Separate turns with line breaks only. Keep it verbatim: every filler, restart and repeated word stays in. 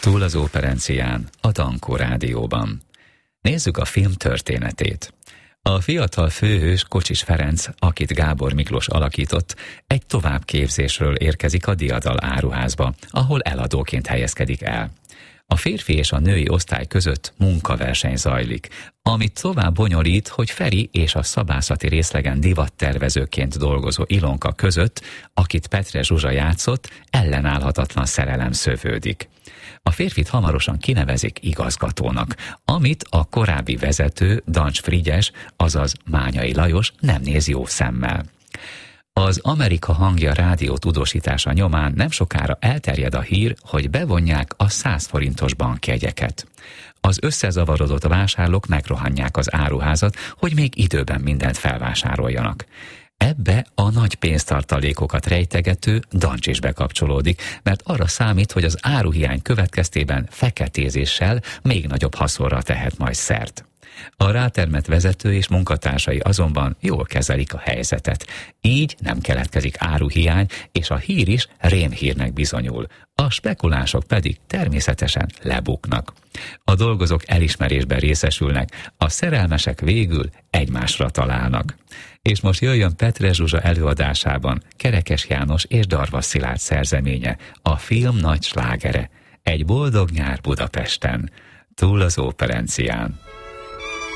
Túl az operencián, a Dankó Rádióban. Nézzük a film történetét. A fiatal főhős, Kocsis Ferenc, akit Gábor Miklós alakított, egy továbbképzésről érkezik a diadal áruházba, ahol eladóként helyezkedik el. A férfi és a női osztály között munkaverseny zajlik, amit tovább bonyolít, hogy Feri és a szabászati részlegen divattervezőként dolgozó Ilonka között, akit Petre Zsuzsa játszott, ellenállhatatlan szerelem szövődik. A férfit hamarosan kinevezik igazgatónak, amit a korábbi vezető, Dancs Frigyes, azaz Mányai Lajos nem néz jó szemmel. Az Amerika Hangja rádió tudósítása nyomán nem sokára elterjed a hír, hogy bevonják a száz forintos bankjegyeket. Az összezavarodott vásárlók megrohanják az áruházat, hogy még időben mindent felvásároljanak. Ebbe a nagy pénztartalékokat rejtegető Dancs is bekapcsolódik, mert arra számít, hogy az áruhiány következtében feketézéssel még nagyobb haszonra tehet majd szert. A rátermett vezető és munkatársai azonban jól kezelik a helyzetet. Így nem keletkezik áruhiány, és a hír is rémhírnek bizonyul. A spekulások pedig természetesen lebuknak. A dolgozók elismerésben részesülnek, a szerelmesek végül egymásra találnak. És most jöjjön Petre Zsuzsa előadásában Kerekes János és Darvas Szilárd szerzeménye, a film nagy slágere. Egy boldog nyár Budapesten. Túl az operencián.